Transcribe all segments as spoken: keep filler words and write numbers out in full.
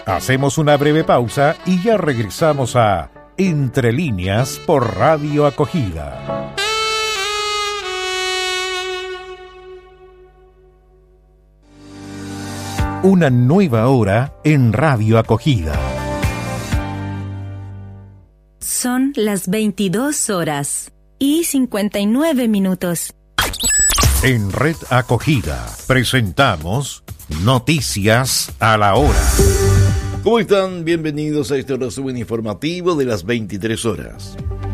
Hacemos una breve pausa y ya regresamos a Entre Líneas por Radio Acogida. Una nueva hora en Radio Acogida. Son las veintidós horas y cincuenta y nueve minutos. En Red Acogida presentamos Noticias a la Hora. ¿Cómo están? Bienvenidos a este resumen informativo de las veintitrés horas.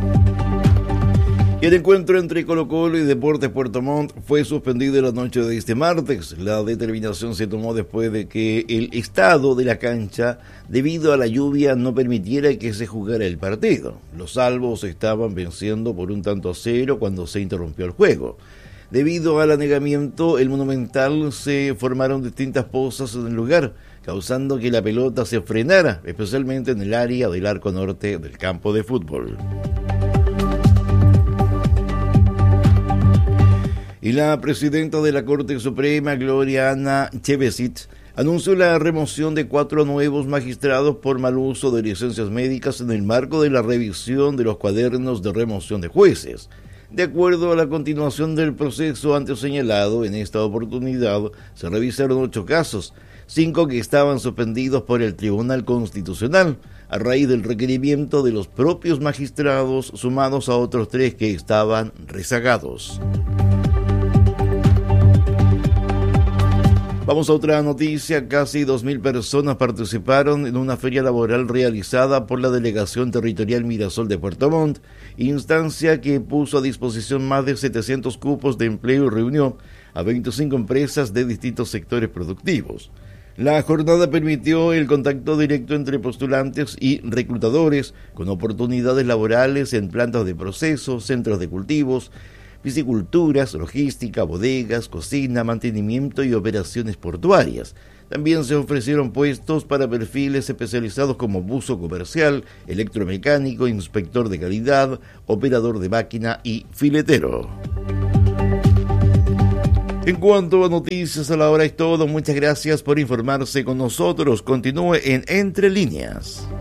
El encuentro entre Colo-Colo y Deportes Puerto Montt fue suspendido la noche de este martes. La determinación se tomó después de que el estado de la cancha, debido a la lluvia, no permitiera que se jugara el partido. Los albos estaban venciendo por un tanto a cero cuando se interrumpió el juego. Debido al anegamiento, el Monumental se formaron distintas pozas en el lugar, causando que la pelota se frenara, especialmente en el área del arco norte del campo de fútbol. Y la presidenta de la Corte Suprema, Gloria Ana Chevesic, anunció la remoción de cuatro nuevos magistrados por mal uso de licencias médicas en el marco de la revisión de los cuadernos de remoción de jueces. De acuerdo a la continuación del proceso antes señalado, en esta oportunidad se revisaron ocho casos, cinco que estaban suspendidos por el Tribunal Constitucional, a raíz del requerimiento de los propios magistrados, sumados a otros tres que estaban rezagados. Vamos a otra noticia. Casi dos mil personas participaron en una feria laboral realizada por la Delegación Territorial Mirasol de Puerto Montt, instancia que puso a disposición más de setecientos cupos de empleo y reunió a veinticinco empresas de distintos sectores productivos. La jornada permitió el contacto directo entre postulantes y reclutadores, con oportunidades laborales en plantas de proceso, centros de cultivos, pisciculturas, logística, bodegas, cocina, mantenimiento y operaciones portuarias. También se ofrecieron puestos para perfiles especializados como buzo comercial, electromecánico, inspector de calidad, operador de máquina y filetero. En cuanto a noticias a la hora es todo. Muchas gracias por informarse con nosotros. Continúe en Entre Líneas.